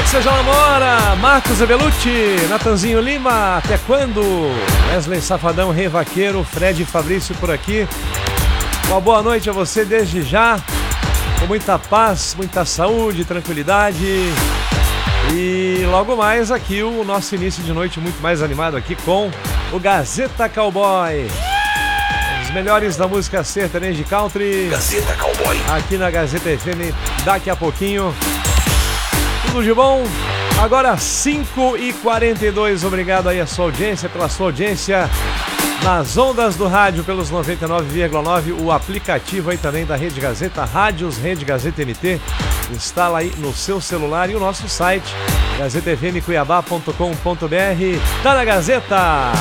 Sejam Namora, Marcos Ebelucci, Natanzinho Lima, até quando? Wesley Safadão, Rei Vaqueiro, Fred Fabrício por aqui. Uma boa noite a você desde já, com muita paz, muita saúde, tranquilidade. E logo mais aqui o nosso início de noite muito mais animado aqui com o Gazeta Cowboy. Os melhores da música sertaneja e country. Gazeta Cowboy. Aqui na Gazeta FM, daqui a pouquinho. Tudo de bom? Agora 5h42, obrigado aí a sua audiência, pela sua audiência nas ondas do rádio pelos 99,9, o aplicativo aí também da Rede Gazeta, Rádios Rede Gazeta MT, instala aí no seu celular e o nosso site, gazetafmcuiabá.com.br, tá na Gazeta!